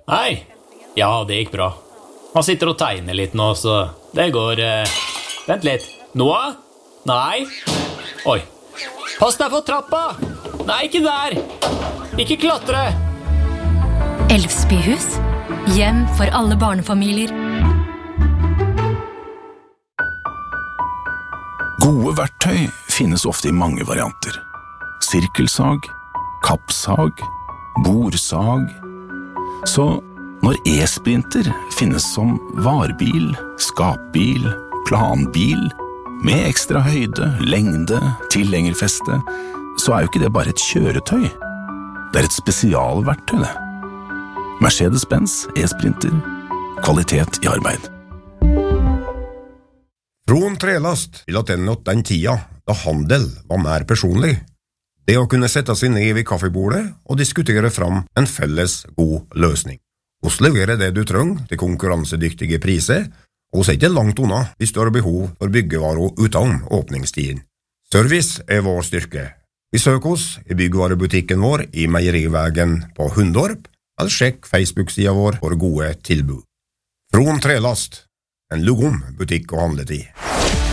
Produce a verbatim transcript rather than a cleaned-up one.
Hei. Ja, det gikk bra. Han sitter og tegner litt nå, så det går... Eh... Vent litt. Noah? Nei. Oi. Pass deg for trappa! Nei, ikke der! Ikke klatre! Elvsbyhus. Hjem for alle barnefamilier. Gode verktøy finnes ofte i mange varianter. Sirkelsag, kappsag, borsag. Så når e-sprinter finnes som varebil, skapbil, planbil, med ekstra høyde, lengde, tilhengerfeste, så er jo ikke det bare et kjøretøy. Det er et spesialverktøy, det. Mercedes-Benz e-sprinter. Kvalitet i arbeid. Från trelast til at den nått den tida da handel var mer personlig. Det å kunne sette seg ned ved kaffebordet og diskutere fram en felles god løsning. Oss leverer det du trenger til konkurransedyktige priser, og så er ikke langt unna hvis du har behov for byggevarer uten åpningstiden. Service er vår styrke. Besøk oss i byggvarebutikken vår i Meierivägen på Hundorp, eller sjekk Facebook-sida vår for gode tilbud. Från trelast, en lugom butikk og handletid.